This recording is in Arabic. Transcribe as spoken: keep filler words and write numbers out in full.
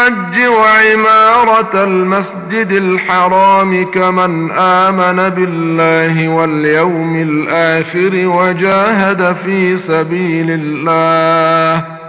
الحج وعمارة المسجد الحرام كمن آمن بالله واليوم الآخر وجاهد في سبيل الله